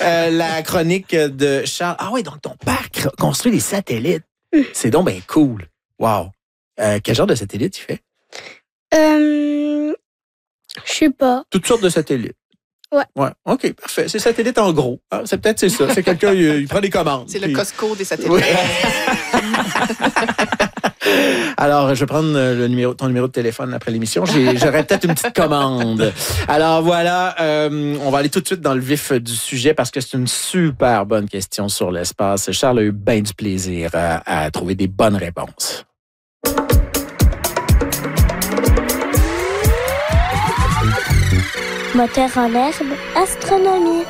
La chronique de Charles. Ah oui, donc ton père construit des satellites. C'est donc bien cool. Wow. Quel genre de satellite tu fais? Je sais pas. Toutes sortes de satellites. Ouais. OK, parfait. C'est satellite en gros. Ah, c'est ça. C'est quelqu'un, il prend des commandes. C'est le Costco des satellites. Oui. Alors, je vais prendre ton numéro de téléphone après l'émission. J'aurais peut-être une petite commande. Alors voilà, on va aller tout de suite dans le vif du sujet parce que c'est une super bonne question sur l'espace. Charles a eu bien du plaisir à trouver des bonnes réponses. Moteur en herbe, astronomie.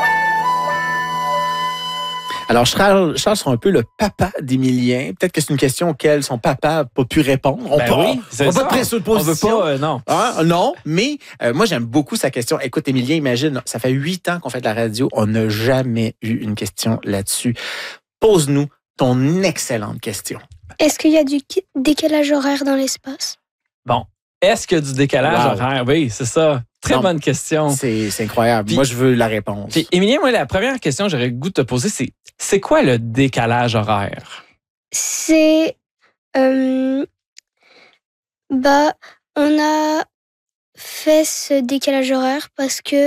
Alors, Charles sera un peu le papa d'Émilien. Peut-être que c'est une question auquel son papa n'a pas pu répondre. On oui, c'est ça. pas de présupposition. On veut pas, non. Non, mais moi, j'aime beaucoup sa question. Écoute, Émilien, imagine, ça fait 8 ans qu'on fait de la radio. On n'a jamais eu une question là-dessus. Pose-nous ton excellente question. Est-ce qu'il y a du décalage horaire dans l'espace? Bon. Est-ce qu'il y a du décalage horaire? Oui, c'est ça. Très bonne question. C'est incroyable. Puis, moi, je veux la réponse. Puis, Émilien, moi, la première question que j'aurais le goût de te poser, c'est quoi le décalage horaire? C'est... on a fait ce décalage horaire parce que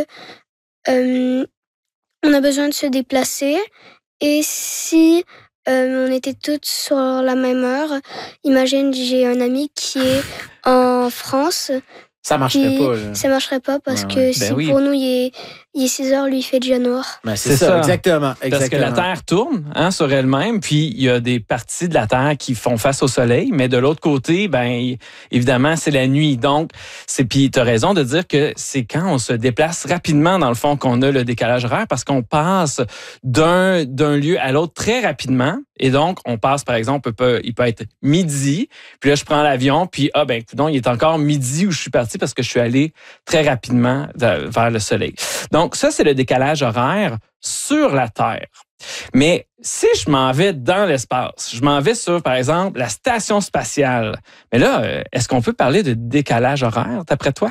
on a besoin de se déplacer. Et si on était toutes sur la même heure, imagine, j'ai un ami qui est en France. Ça marcherait pas. Là. Ça marcherait pas parce que si pour nous, il est 6 heures, lui, il fait déjà noir. Ben, c'est ça, exactement. Parce que la Terre tourne sur elle-même, puis il y a des parties de la Terre qui font face au Soleil, mais de l'autre côté, évidemment, c'est la nuit. Donc, puis tu as raison de dire que c'est quand on se déplace rapidement, dans le fond, qu'on a le décalage horaire, parce qu'on passe d'un lieu à l'autre très rapidement. Et donc, on passe, par exemple, il peut être midi, puis là, je prends l'avion, puis il est encore midi où je suis parti parce que je suis allé très rapidement vers le Soleil. Donc, ça, c'est le décalage horaire sur la Terre. Mais si je m'en vais dans l'espace, je m'en vais sur, par exemple, la station spatiale, mais là, est-ce qu'on peut parler de décalage horaire, d'après toi?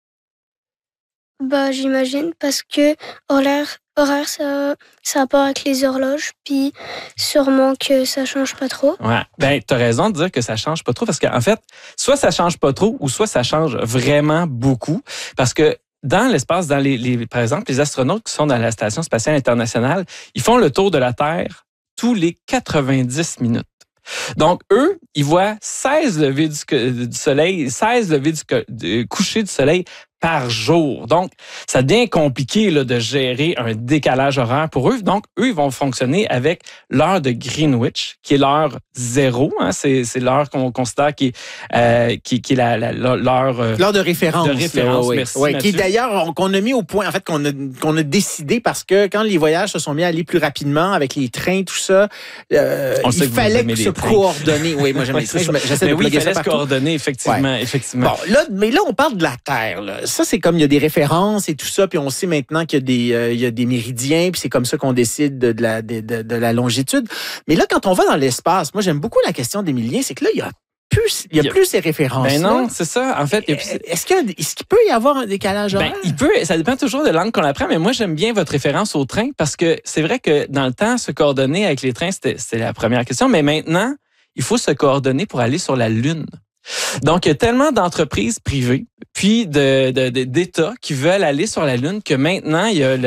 J'imagine, parce que horaire, ça a rapport avec les horloges, puis sûrement que ça change pas trop. Ouais, t'as raison de dire que ça change pas trop, parce qu'en fait, soit ça change pas trop, ou soit ça change vraiment beaucoup, parce que dans l'espace, par exemple, les astronautes qui sont dans la Station spatiale internationale, ils font le tour de la Terre tous les 90 minutes. Donc, eux, ils voient 16 levées du soleil, 16 levées du coucher du soleil par jour. Donc, ça devient compliqué là, de gérer un décalage horaire pour eux. Donc, eux, ils vont fonctionner avec l'heure de Greenwich, qui est l'heure 0. Hein, c'est l'heure qu'on considère qui est l'heure de référence. De référence, oui, merci. Oui, qui d'ailleurs, qu'on a mis au point, en fait, qu'on a décidé parce que quand les voyages se sont mis à aller plus rapidement avec les trains, tout ça, il fallait se coordonner. Oui, moi, j'aime les trains. J'essaie de il fallait se coordonner, effectivement. Bon, là, mais là, on parle de la Terre, là. Ça, c'est comme il y a des références et tout ça, puis on sait maintenant qu'il y a des méridiens, puis c'est comme ça qu'on décide de la longitude. Mais là, quand on va dans l'espace, moi, j'aime beaucoup la question d'Émilien, c'est que là, il y a plus ces références. Ben non, c'est ça. En fait, est-ce qu'il peut y avoir un décalage horaire? Ça dépend toujours de l'angle qu'on apprend, mais moi, j'aime bien votre référence au train parce que c'est vrai que dans le temps, se coordonner avec les trains, c'était la première question, mais maintenant, il faut se coordonner pour aller sur la Lune. Donc, il y a tellement d'entreprises privées, puis d'États qui veulent aller sur la Lune que maintenant, il y a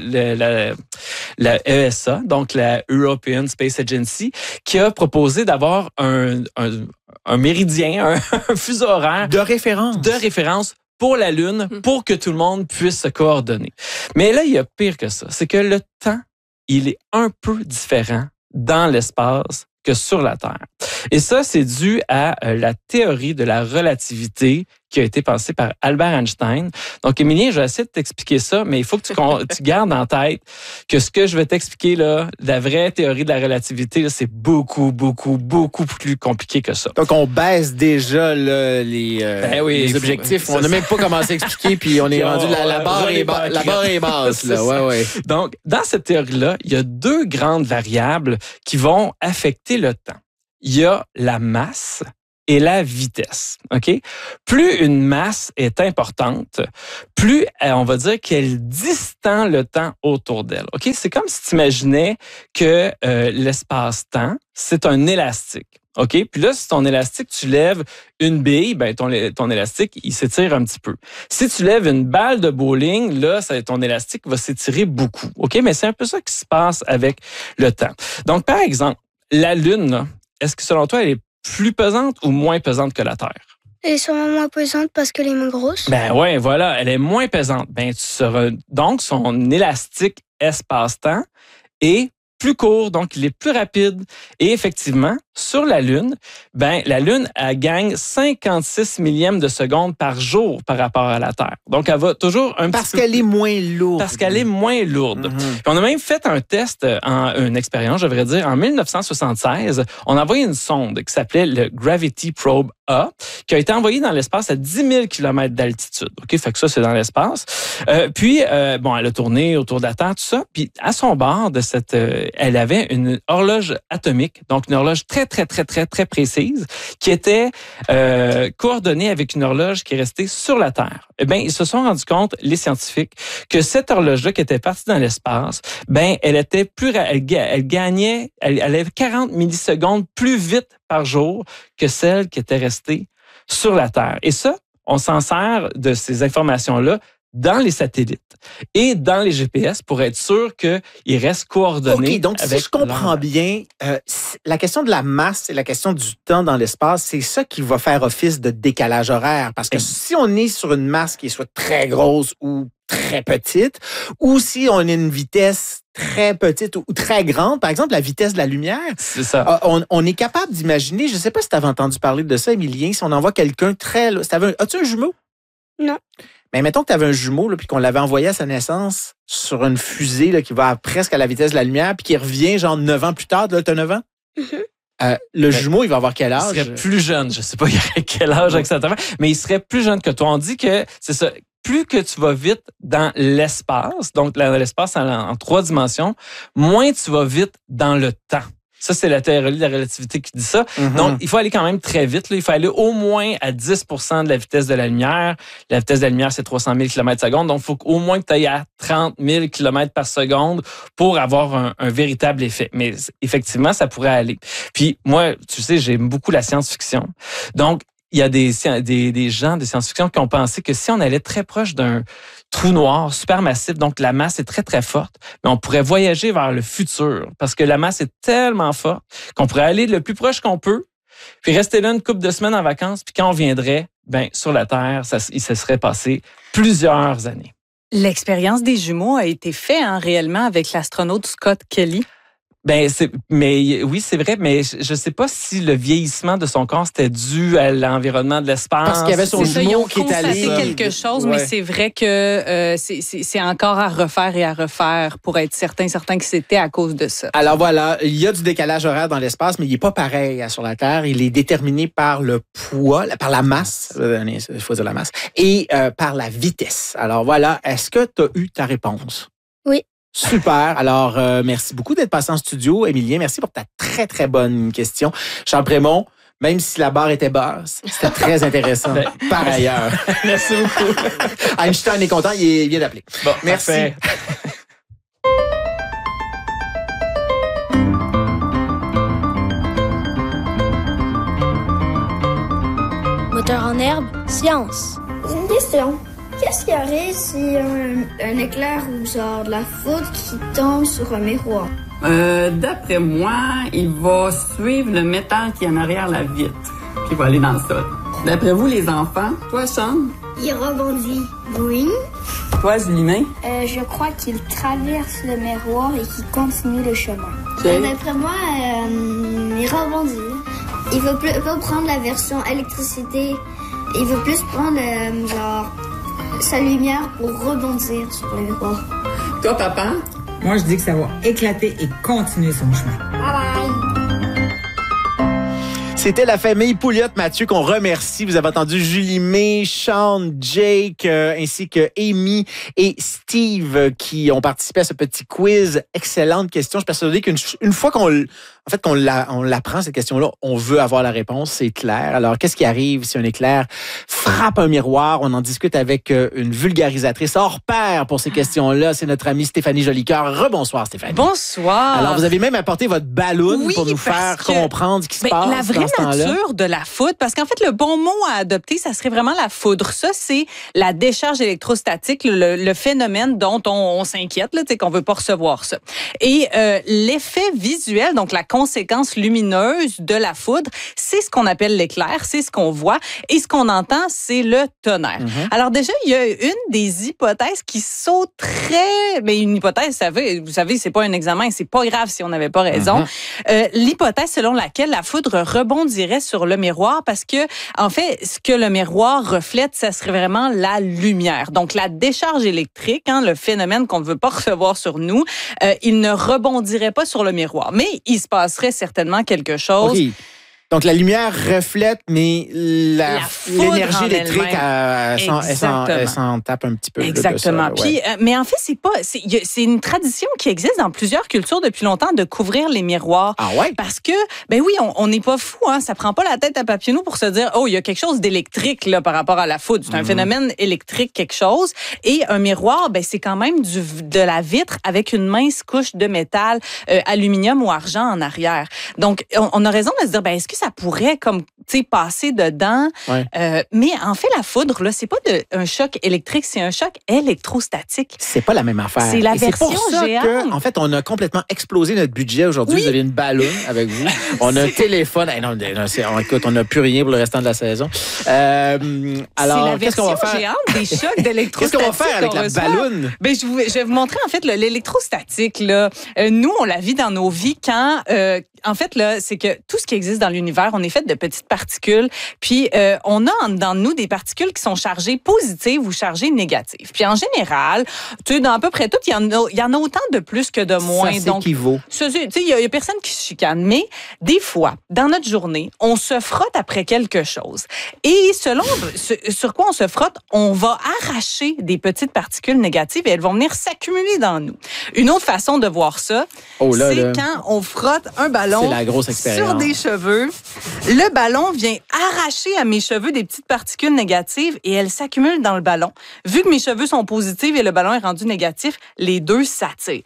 la ESA, donc la European Space Agency, qui a proposé d'avoir un méridien, un fuseau horaire de référence pour la Lune, pour que tout le monde puisse se coordonner. Mais là, il y a pire que ça. C'est que le temps, il est un peu différent dans l'espace que sur la Terre. Et ça, c'est dû à la théorie de la relativité qui a été pensée par Albert Einstein. Donc, Émilien, je vais essayer de t'expliquer ça, mais il faut que tu gardes en tête que ce que je vais t'expliquer, là, la vraie théorie de la relativité, là, c'est beaucoup, beaucoup, beaucoup plus compliqué que ça. Donc, on baisse déjà là, les objectifs. On n'a même pas commencé à expliquer, puis on est rendu la barre est basse. Là. Ouais. Donc, dans cette théorie-là, il y a 2 grandes variables qui vont affecter le temps. Il y a la masse et la vitesse. OK? Plus une masse est importante, plus on va dire qu'elle distend le temps autour d'elle. OK? C'est comme si tu imaginais que l'espace-temps, c'est un élastique. OK? Puis là, si ton élastique, tu lèves une bille, ben ton élastique, il s'étire un petit peu. Si tu lèves une balle de bowling, là, ton élastique va s'étirer beaucoup. OK? Mais c'est un peu ça qui se passe avec le temps. Donc, par exemple, la Lune, là, est-ce que selon toi, elle est plus pesante ou moins pesante que la Terre? Elle est sûrement moins pesante parce qu'elle est moins grosse. Ben ouais, voilà, elle est moins pesante. Donc, son élastique espace-temps est plus court, donc il est plus rapide. Et effectivement, sur la Lune, la Lune, elle gagne 56 millièmes de seconde par jour par rapport à la Terre. Donc, elle va toujours un petit peu... Parce qu'elle est moins lourde. Parce qu'elle est moins lourde. Puis on a même fait un test, une expérience, je devrais dire, en 1976. On a envoyé une sonde qui s'appelait le Gravity Probe A, qui a été envoyée dans l'espace à 10 000 km d'altitude. OK, fait que ça, c'est dans l'espace. Puis, elle a tourné autour de la Terre, tout ça. Puis, à son bord de elle avait une horloge atomique, donc une horloge très précise, qui était coordonnée avec une horloge qui est restée sur la Terre. Eh bien, ils se sont rendus compte, les scientifiques, que cette horloge-là qui était partie dans l'espace, elle était elle avait 40 millisecondes plus vite par jour que celle qui était restée sur la Terre. Et ça, on s'en sert de ces informations-là dans les satellites et dans les GPS pour être sûr qu'ils restent coordonnés. OK, donc si je comprends bien, la question de la masse et la question du temps dans l'espace, c'est ça qui va faire office de décalage horaire. Parce que si on est sur une masse qui est soit très grosse ou très petite, ou si on a une vitesse très petite ou très grande, par exemple la vitesse de la lumière, c'est ça. On est capable d'imaginer, je ne sais pas si tu avais entendu parler de ça, Émilien, si on envoie quelqu'un très... As-tu un jumeau? Non. Mais mettons que tu avais un jumeau, là, puis qu'on l'avait envoyé à sa naissance sur une fusée là, qui va presque à la vitesse de la lumière, puis qui revient genre 9 ans plus tard. Là, tu as 9 ans? Mm-hmm. Le jumeau, il va avoir quel âge? Il serait plus jeune. Je ne sais pas il aurait quel âge exactement, mais il serait plus jeune que toi. On dit que c'est ça. Plus que tu vas vite dans l'espace, donc dans l'espace en 3 dimensions, moins tu vas vite dans le temps. Ça, c'est la théorie de la relativité qui dit ça. Mm-hmm. Donc, il faut aller quand même très vite. Là. Il faut aller au moins à 10 % de la vitesse de la lumière. La vitesse de la lumière, c'est 300 000 km/s. Donc, il faut au moins que tu ailles à 30 000 km/s pour avoir un véritable effet. Mais effectivement, ça pourrait aller. Puis moi, tu sais, j'aime beaucoup la science-fiction. Donc, il y a des gens de science-fiction qui ont pensé que si on allait très proche d'un trou noir supermassif, donc la masse est très forte, mais on pourrait voyager vers le futur parce que la masse est tellement forte qu'on pourrait aller le plus proche qu'on peut, puis rester là une couple de semaines en vacances, puis quand on viendrait, sur la Terre, il se serait passé plusieurs années. L'expérience des jumeaux a été faite réellement avec l'astronaute Scott Kelly. Oui, c'est vrai, mais je sais pas si le vieillissement de son corps c'était dû à l'environnement de l'espace. Parce qu'il y avait son jumeau qui est allé. Ils ont constaté quelque chose, mais c'est vrai que c'est encore à refaire pour être certain que c'était à cause de ça. Alors voilà, il y a du décalage horaire dans l'espace, mais il n'est pas pareil sur la Terre. Il est déterminé par le poids, par la masse, il faut dire la masse, et par la vitesse. Alors voilà, est-ce que tu as eu ta réponse? Oui. Super. Alors, merci beaucoup d'être passé en studio. Émilien, merci pour ta très bonne question. Charles Prémont, même si la barre était basse, c'était très intéressant par ailleurs. Merci beaucoup. Einstein est content, il vient d'appeler. Bon, merci. Parfait. Moteur en herbe, science. J'ai une question. Qu'est-ce qui arrive si un éclair ou genre de la foudre qui tombe sur un miroir? D'après moi, il va suivre le métal qui est en arrière la vitre, puis il va aller dans le sol. D'après vous, les enfants, toi, Sean? Il rebondit. Oui. Toi, Julien? Je crois qu'il traverse le miroir et qu'il continue le chemin. Okay. D'après moi, il rebondit. Il veut pas prendre la version électricité. Il veut plus prendre, sa lumière pour rebondir sur le miroir. Toi, papa? Moi, je dis que ça va éclater et continuer son chemin. Bye bye! C'était la famille Pouliot-Mathieu qu'on remercie. Vous avez entendu Julie May, Sean, Jake, ainsi que Amy et Steve qui ont participé à ce petit quiz. Excellente question. Je suis persuadé qu'une fois qu'on l'apprend, cette question-là, on veut avoir la réponse, c'est clair. Alors, qu'est-ce qui arrive si un éclair frappe un miroir? On en discute avec une vulgarisatrice hors pair pour ces questions-là. C'est notre amie Stéphanie Jolicoeur. Rebonsoir, Stéphanie. Bonsoir. Alors, vous avez même apporté votre ballon pour nous faire comprendre ce qui se passe. La vraie nature de la foudre, parce qu'en fait, le bon mot à adopter, ça serait vraiment la foudre. Ça, c'est la décharge électrostatique, le phénomène dont on s'inquiète, qu'on ne veut pas recevoir ça. Et l'effet visuel, donc la conséquence lumineuse de la foudre, c'est ce qu'on appelle l'éclair, c'est ce qu'on voit. Et ce qu'on entend, c'est le tonnerre. Mm-hmm. Alors déjà, il y a une des hypothèses qui sauterait, mais une hypothèse, vous savez, c'est pas un examen, c'est pas grave si on n'avait pas raison. Mm-hmm. L'hypothèse selon laquelle la foudre rebondirait sur le miroir parce que, en fait, ce que le miroir reflète, ça serait vraiment la lumière. Donc, la décharge électrique, le phénomène qu'on ne veut pas recevoir sur nous, il ne rebondirait pas sur le miroir. Mais il se passerait certainement quelque chose. Okay. Donc, la lumière reflète, mais l'énergie électrique, elle s'en tape un petit peu. Exactement. De ça, ouais. Puis, mais en fait, c'est une tradition qui existe dans plusieurs cultures depuis longtemps de couvrir les miroirs. Ah ouais? Parce que, ben oui, on n'est pas fou, ça prend pas la tête à Papineau pour se dire, oh, il y a quelque chose d'électrique là par rapport à la foudre. C'est un phénomène électrique, quelque chose. Et un miroir, ben c'est quand même de la vitre avec une mince couche de métal, aluminium ou argent en arrière. Donc, on a raison de se dire, ben est-ce que ça pourrait passer dedans. Ouais. Mais en fait, la foudre, là, c'est pas un choc électrique, c'est un choc électrostatique. C'est pas la même affaire. C'est la version c'est pour ça géante. En fait, on a complètement explosé notre budget aujourd'hui. Oui. Vous avez une ballon avec vous. On a un téléphone. Écoute, on n'a plus rien pour le restant de la saison. Alors, c'est la version géante des chocs d'électrostatique. Qu'est-ce qu'on va faire avec la ballonne? Ben, je vais vous montrer, en fait, l'électrostatique. Là, nous, on la vit dans nos vies quand... en fait, là, c'est que tout ce qui existe dans l'univers, on est fait de petites particules, puis on a dans nous des particules qui sont chargées positives ou chargées négatives. Puis en général, dans à peu près tout, il y en a autant de plus que de moins. Ça s'équivaut. Il y a personne qui se chicane, mais des fois, dans notre journée, on se frotte après quelque chose. Et selon sur quoi on se frotte, on va arracher des petites particules négatives et elles vont venir s'accumuler dans nous. Une autre façon de voir ça, c'est quand on frotte un ballon sur des cheveux. Le ballon vient arracher à mes cheveux des petites particules négatives et elles s'accumulent dans le ballon. Vu que mes cheveux sont positifs et le ballon est rendu négatif, les deux s'attirent.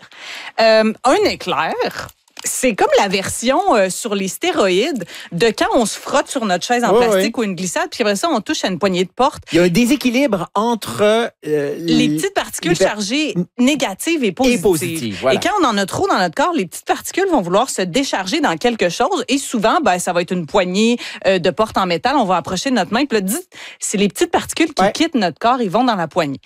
Un éclair, c'est comme la version sur les stéroïdes de quand on se frotte sur notre chaise en plastique ou une glissade, puis après ça, on touche à une poignée de porte. Il y a un déséquilibre entre les petites particules chargées négatives et positives. Voilà. Et quand on en a trop dans notre corps, les petites particules vont vouloir se décharger dans quelque chose et souvent, ça va être une poignée de porte en métal. On va approcher de notre main, puis là, c'est les petites particules qui quittent notre corps et vont dans la poignée.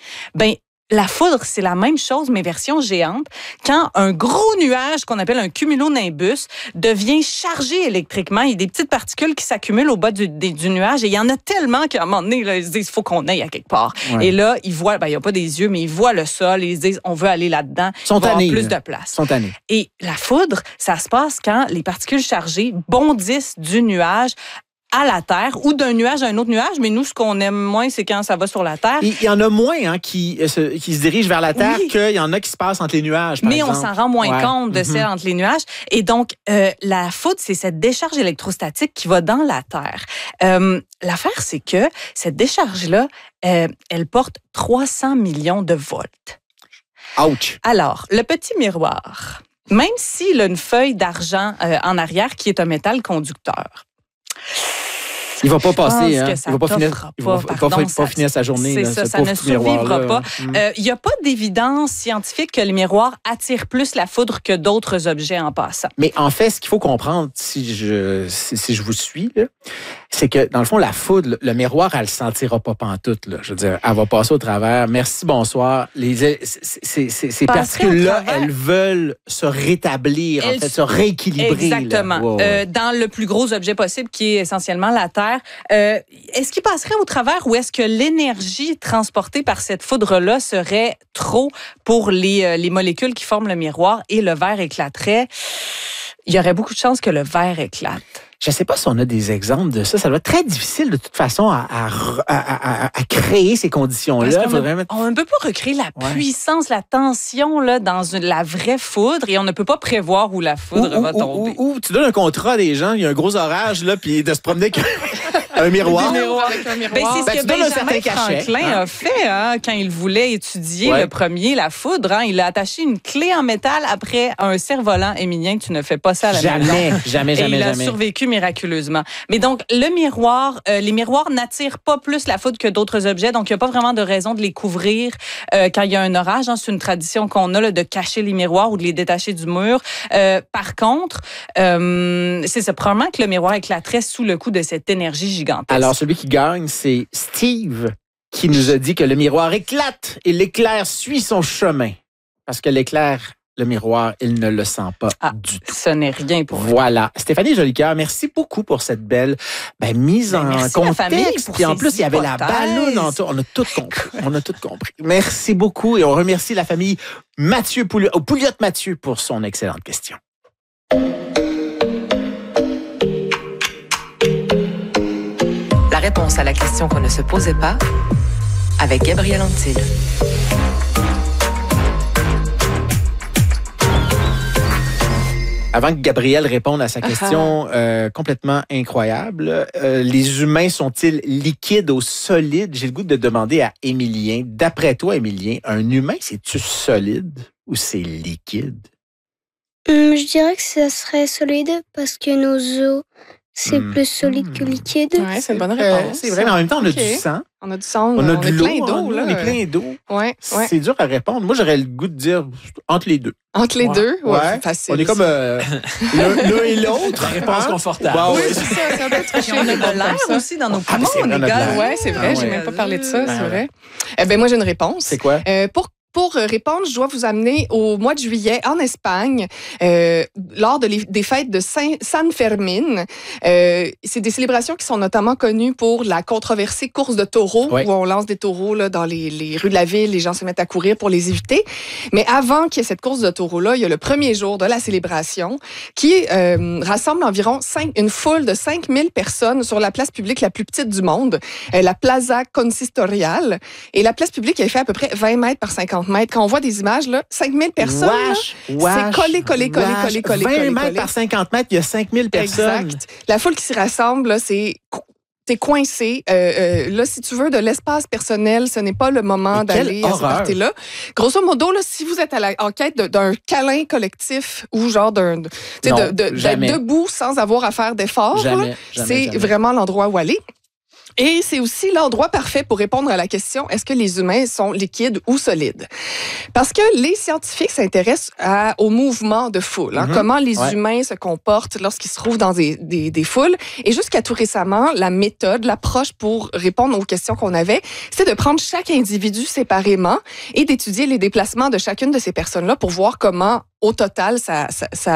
La foudre, c'est la même chose, mais version géante. Quand un gros nuage qu'on appelle un cumulonimbus devient chargé électriquement, il y a des petites particules qui s'accumulent au bas du nuage et il y en a tellement qu'à un moment donné, là, ils se disent, il faut qu'on aille à quelque part. Ouais. Et là, ils voient, il n'y a pas des yeux, mais ils voient le sol et ils se disent, on veut aller là-dedans. Il va y avoir plus de place. Et la foudre, ça se passe quand les particules chargées bondissent du nuage à la Terre ou d'un nuage à un autre nuage, mais nous, ce qu'on aime moins, c'est quand ça va sur la Terre. Il y en a moins qui se dirigent vers la Terre qu'il y en a qui se passent entre les nuages, par exemple. On s'en rend moins compte de celle entre les nuages. Et donc, la foudre, c'est cette décharge électrostatique qui va dans la Terre. L'affaire, c'est que cette décharge-là, elle porte 300 millions de volts. Ouch! Alors, le petit miroir, même s'il a une feuille d'argent en arrière qui est un métal conducteur, il va pas passer, hein? Il va pas finir sa journée. C'est ça ne survivra pas. Il n'y a pas d'évidence scientifique que les miroirs attirent plus la foudre que d'autres objets en passant. Mais en fait, ce qu'il faut comprendre, si je vous suis, là, c'est que, dans le fond, la foudre, le miroir, elle ne le sentira pas pantoute. Là. Je veux dire, elle va passer au travers. Merci, bonsoir. Ces particules-là, elles veulent se rétablir, en fait, se rééquilibrer. Exactement. Wow. Dans le plus gros objet possible, qui est essentiellement la Terre, est-ce qu'il passerait au travers ou est-ce que l'énergie transportée par cette foudre-là serait trop pour les molécules qui forment le miroir et le verre éclaterait? Il y aurait beaucoup de chances que le verre éclate. Je ne sais pas si on a des exemples de ça. Ça doit être très difficile de toute façon à créer ces conditions-là. On ne peut pas recréer la puissance, la tension là, dans la vraie foudre et on ne peut pas prévoir où la foudre va tomber. Ou tu donnes un contrat à des gens, il y a un gros orage, là, puis de se promener avec un miroir. Avec un miroir. C'est ce que Benjamin Franklin a fait quand il voulait étudier le premier, la foudre. Il a attaché une clé en métal après un cerf-volant. Émilien, tu ne fais pas ça à la maison. Jamais. Il a survécu miraculeusement. Mais donc, le miroir, les miroirs n'attirent pas plus la foudre que d'autres objets. Donc, il n'y a pas vraiment de raison de les couvrir quand il y a un orage. C'est une tradition qu'on a là, de cacher les miroirs ou de les détacher du mur. Par contre, c'est ça, probablement que le miroir éclaterait sous le coup de cette énergie gigantesque. Alors, celui qui gagne, c'est Steve qui nous a dit que le miroir éclate et l'éclair suit son chemin. Parce que l'éclair, le miroir, il ne le sent pas du tout. Ce n'est rien pour vous. Voilà. Stéphanie Jolicoeur, merci beaucoup pour cette belle mise en contexte. Puis en plus, il y avait la balloune en tout. On a tout compris. Merci beaucoup et on remercie la famille Pouliot-Mathieu pour son excellente question. La réponse à la question qu'on ne se posait pas avec Gabriel Antil. Avant que Gabriel réponde à sa question complètement incroyable, les humains sont-ils liquides ou solides? J'ai le goût de demander à Émilien. D'après toi, Émilien, un humain, c'est-tu solide ou c'est liquide? Je dirais que ça serait solide parce que nos os, c'est plus solide que liquide. Oui, c'est une bonne réponse. C'est vrai, mais en même temps, on a du sang. On a du sang, on a de l'eau, plein d'eau. Là. On est plein d'eau. Ouais. C'est dur à répondre. Moi, j'aurais le goût de dire entre les deux. Entre les deux? Oui, c'est facile. On est comme l'un et l'autre. Réponse confortable. Oui, c'est ça. C'est un peu triché. On a de l'air aussi dans nos poumons, les gars. Oui, c'est vrai. J'ai même pas parlé de ça, c'est vrai. Moi, j'ai une réponse. C'est quoi? Pour répondre, je dois vous amener au mois de juillet en Espagne, lors des fêtes de San Fermín. C'est des célébrations qui sont notamment connues pour la controversée course de taureaux, où on lance des taureaux là, dans les rues de la ville, les gens se mettent à courir pour les éviter. Mais avant qu'il y ait cette course de taureaux-là, il y a le premier jour de la célébration qui rassemble environ une foule de 5000 personnes sur la place publique la plus petite du monde, la Plaza Consistorial. Et la place publique, elle fait à peu près 20 mètres par 50 mètres. Quand on voit des images, là, 5000 personnes, c'est collé. 20 mètres par 50 mètres, il y a 5000 personnes. Exact. La foule qui s'y rassemble, là, t'es coincé. Là, si tu veux de l'espace personnel, ce n'est pas le moment d'aller à ce party-là. Grosso modo, là, si vous êtes en quête d'un câlin collectif ou genre d'être debout sans avoir à faire d'efforts, c'est vraiment l'endroit où aller. Et c'est aussi l'endroit parfait pour répondre à la question, est-ce que les humains sont liquides ou solides? Parce que les scientifiques s'intéressent au mouvement de foule, comment les humains se comportent lorsqu'ils se trouvent dans des foules. Et jusqu'à tout récemment, la méthode, l'approche pour répondre aux questions qu'on avait, c'était de prendre chaque individu séparément et d'étudier les déplacements de chacune de ces personnes-là pour voir comment au total, ça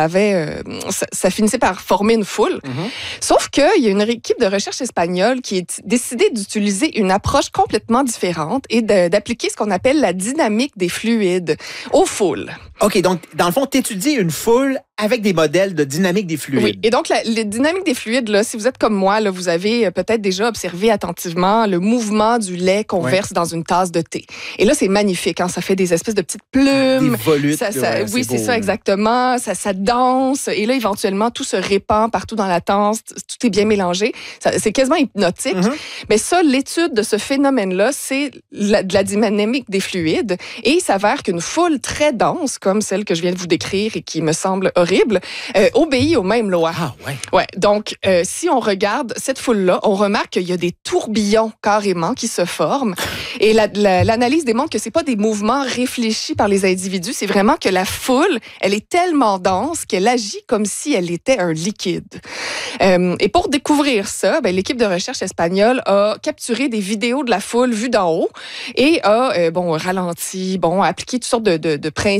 finissait par former une foule. Sauf qu'il y a une équipe de recherche espagnole qui a décidé d'utiliser une approche complètement différente et d'appliquer ce qu'on appelle la dynamique des fluides aux foules. OK, donc, dans le fond, tu étudies une foule avec des modèles de dynamique des fluides. Oui, et donc, les dynamiques des fluides, là, si vous êtes comme moi, là, vous avez peut-être déjà observé attentivement le mouvement du lait qu'on verse dans une tasse de thé. Et là, c'est magnifique, ça fait des espèces de petites plumes. Des volutes. Oui, c'est ça, exactement. Ça danse. Et là, éventuellement, tout se répand partout dans la tasse. Tout est bien mélangé. C'est quasiment hypnotique. Mais ça, l'étude de ce phénomène-là, c'est de la dynamique des fluides. Et il s'avère qu'une foule très dense, comme celle que je viens de vous décrire et qui me semble horrible, obéit aux mêmes lois. Ah, ouais. Ouais. Donc, si on regarde cette foule-là, on remarque qu'il y a des tourbillons carrément qui se forment. Et l'analyse démontre que c'est pas des mouvements réfléchis par les individus, c'est vraiment que la foule, elle est tellement dense qu'elle agit comme si elle était un liquide. Et pour découvrir ça, l'équipe de recherche espagnole a capturé des vidéos de la foule vue d'en haut et a ralenti, appliqué toutes sortes de principes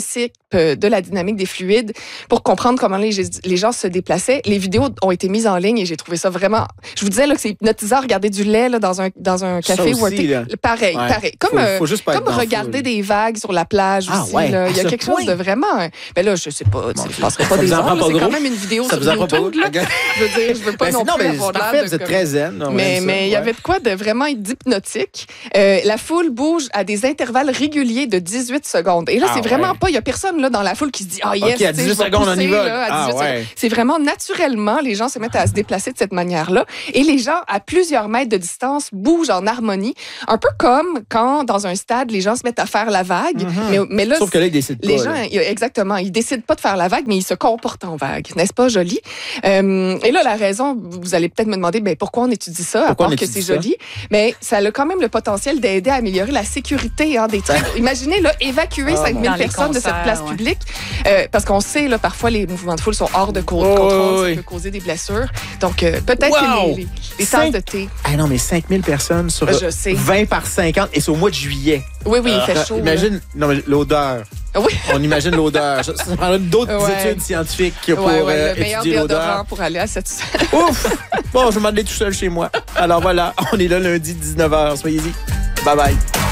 de la dynamique des fluides pour comprendre comment les gens se déplaçaient. Les vidéos ont été mises en ligne et j'ai trouvé ça vraiment... Je vous disais là, que c'est hypnotisant regarder du lait là, dans un café. Ça aussi, pareil. Comme, faut juste pas comme regarder des vagues sur la plage aussi. Là. Il y a quelque chose de vraiment... Ben là, je sais pas, je passerai pas des heures. C'est quand même une vidéo sur YouTube. Je veux dire, je veux pas non plus avoir l'air de... Vous êtes très zen. Mais il y avait de quoi de vraiment hypnotique. La foule bouge à des intervalles réguliers de 18 secondes. Et là, c'est vraiment pas... Il y a personne là, dans la foule qui se dit « Ah yes, à 18 secondes, on y va. » C'est vraiment naturellement, les gens se mettent à se déplacer de cette manière-là. Et les gens, à plusieurs mètres de distance, bougent en harmonie. Un peu comme quand, dans un stade, les gens se mettent à faire la vague. Mais là, sauf que là, ils décident pas. Les gens, exactement, ils décident pas de faire la vague, mais ils se comportent en vague. N'est-ce pas joli? Et là, la raison, vous allez peut-être me demander, pourquoi on étudie ça, à part que c'est joli? Mais ça a quand même le potentiel d'aider à améliorer la sécurité des trains. Imaginez, là, évacuer 5000 personnes de cette place publique. Parce qu'on sait, là, parfois, les mouvements de foule sont hors de contrôle. Ça peut causer des blessures. Donc, peut-être que les tasses de thé... Ah non, mais 5000 personnes sur 20 par 50 et c'est au mois de juillet. Oui, il fait chaud. Imagine l'odeur. Oui. On imagine l'odeur. Ça prendrait d'autres études scientifiques pour étudier l'odeur. Pour aller à cette... Ouf! Bon, je vais m'en aller tout seul chez moi. Alors voilà, on est là lundi 19h. Soyez-y. Bye-bye.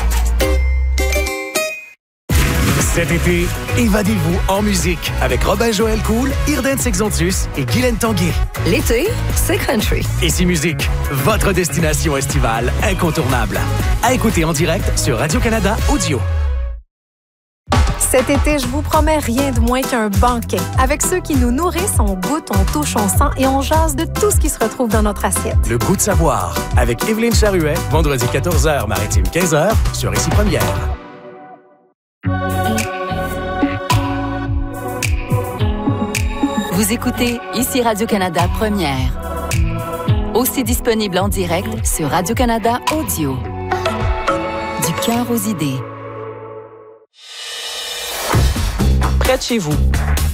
Cet été, évadez-vous en musique avec Robin-Joël Cool, Irden Sexontus et Guylaine Tanguay. L'été, c'est country. Ici Musique, votre destination estivale incontournable. À écouter en direct sur Radio-Canada Audio. Cet été, je vous promets rien de moins qu'un banquet. Avec ceux qui nous nourrissent, on goûte, on touche, on sent et on jase de tout ce qui se retrouve dans notre assiette. Le goût de savoir avec Évelyne Charuet, vendredi 14h, maritime 15h, sur Ici Première. Vous écoutez Ici Radio-Canada Première. Aussi disponible en direct sur Radio-Canada Audio. Du cœur aux idées. Près de chez vous,